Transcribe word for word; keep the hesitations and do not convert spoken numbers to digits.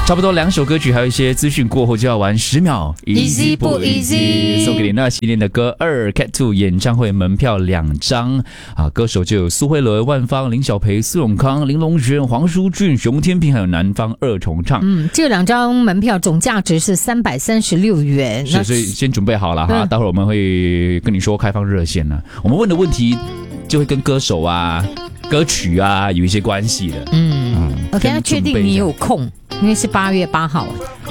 差不多两首歌曲，还有一些资讯过后就要玩十秒 Easy 不 easy 送给你那系列的歌二 Cat Two 演唱会门票两张啊，歌手就有苏慧伦、万芳、林小培、苏永康、林隆璇、黄舒骏、熊天平，还有南方二重唱。 嗯，这两张门票总价值是三百三十六元。 是，所以先准备好了哈，待会儿我们会跟你说开放热线呢。我们问的问题就会跟歌手啊、歌曲啊有一些关系的。 嗯 ，OK， 那确定你有空，因为是八月八号。